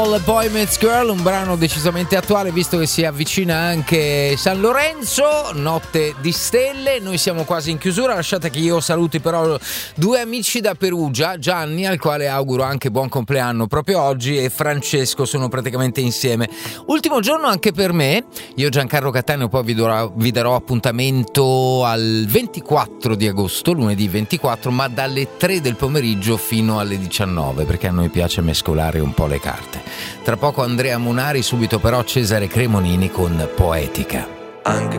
Boy Meets Girl, un brano decisamente attuale visto che si avvicina anche San Lorenzo, notte di stelle. Noi siamo quasi in chiusura, lasciate che io saluti però due amici da Perugia, Gianni, al quale auguro anche buon compleanno proprio oggi, e Francesco, sono praticamente insieme. Ultimo giorno anche per me, io Giancarlo Cattaneo poi vi darò appuntamento al 24 di agosto, lunedì 24, ma dalle 3 del pomeriggio fino alle 19, perché a noi piace mescolare un po' le carte. Tra poco Andrea Munari, subito però Cesare Cremonini con Poetica. Anche